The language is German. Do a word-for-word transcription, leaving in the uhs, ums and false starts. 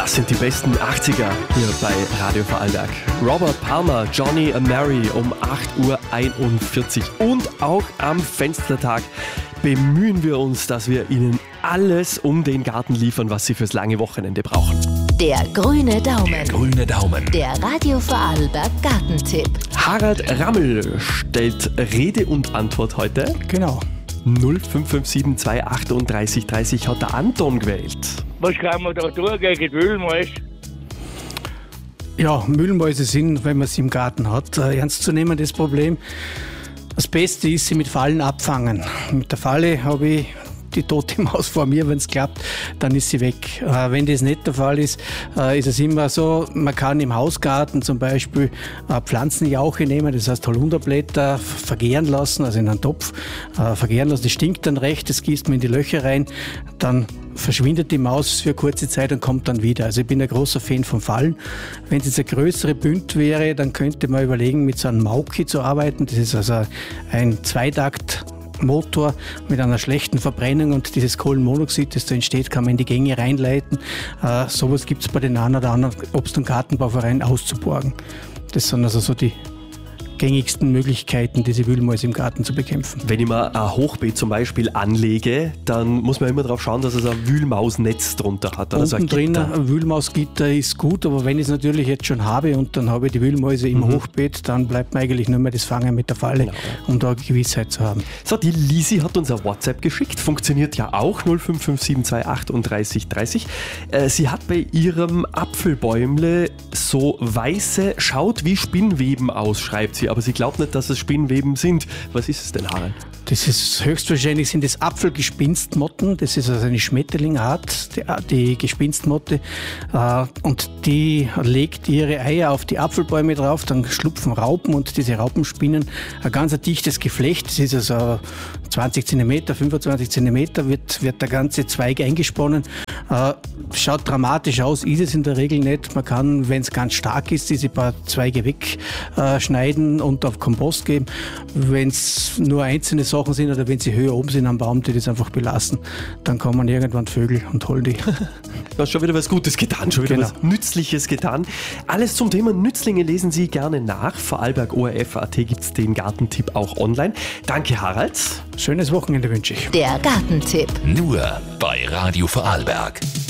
Das sind die besten achtziger hier bei Radio Vorarlberg. Robert Palmer, Johnny and Mary um acht Uhr einundvierzig. Und auch am Fenstertag bemühen wir uns, dass wir Ihnen alles um den Garten liefern, was Sie fürs lange Wochenende brauchen. Der grüne Daumen. Der grüne Daumen. Der Radio Vorarlberg Gartentipp. Harald Rammel stellt Rede und Antwort heute. Genau. null fünf fünf sieben zwei achtunddreißig dreißig hat der Anton gewählt. Was kann man da tun gegen Wühlmäuse? Ja, Mühlmäuse sind, wenn man sie im Garten hat, ein ernstzunehmendes Problem. Das Beste ist, sie mit Fallen abfangen. Mit der Falle habe ich die tote Maus vor mir, wenn es klappt, dann ist sie weg. Äh, wenn das nicht der Fall ist, äh, ist es immer so, man kann im Hausgarten zum Beispiel äh, Pflanzenjauche nehmen, das heißt Holunderblätter vergären lassen, also in einen Topf äh, vergären lassen, das stinkt dann recht, das gießt man in die Löcher rein, dann verschwindet die Maus für kurze Zeit und kommt dann wieder. Also ich bin ein großer Fan von Fallen. Wenn es jetzt eine größere Bünd wäre, dann könnte man überlegen, mit so einem Mauki zu arbeiten. Das ist also ein Zweitakt Motor mit einer schlechten Verbrennung und dieses Kohlenmonoxid, das da entsteht, kann man in die Gänge reinleiten. Äh, sowas gibt es bei den einen oder anderen Obst- und Gartenbauvereinen auszuborgen. Das sind also so die gängigsten Möglichkeiten, diese Wühlmäuse im Garten zu bekämpfen. Wenn ich mal ein Hochbeet zum Beispiel anlege, dann muss man immer darauf schauen, dass es ein Wühlmausnetz drunter hat. Also Unten drin ein Wühlmausgitter ist gut, aber wenn ich es natürlich jetzt schon habe und dann habe ich die Wühlmäuse im mhm. Hochbeet, dann bleibt mir eigentlich nur mehr das Fangen mit der Falle, genau, um da Gewissheit zu haben. So, die Lisi hat uns ein WhatsApp geschickt, funktioniert ja auch, null fünf fünf sieben zwei achtunddreißig dreißig. Äh, sie hat bei ihrem Apfelbäumle so weiße, schaut wie Spinnweben aus, schreibt sie, aber sie glaubt nicht, dass es Spinnweben sind. Was ist es denn, Harald? Das ist höchstwahrscheinlich sind das Apfelgespinstmotten. Das ist also eine Schmetterlingart, die, die Gespinstmotte. Äh, und die legt ihre Eier auf die Apfelbäume drauf, dann schlupfen Raupen und diese Raupen spinnen ein ganz dichtes Geflecht. Das ist also zwanzig Zentimeter, fünfundzwanzig Zentimeter wird, wird der ganze Zweig eingesponnen. Äh, schaut dramatisch aus, ist es in der Regel nicht. Man kann, wenn es ganz stark ist, diese paar Zweige wegschneiden äh, und auf Kompost geben. Wenn es nur einzelne Sachen sind oder wenn sie höher oben sind am Baum, die das einfach belassen, dann kommen irgendwann Vögel und holen die. Du hast schon wieder was Gutes getan, schon wieder genau. was Nützliches getan. Alles zum Thema Nützlinge lesen Sie gerne nach. Vorarlberg O R F Punkt A T gibt es den Gartentipp auch online. Danke, Harald. Schönes Wochenende wünsche ich. Der Gartentipp. Nur bei Radio Vorarlberg.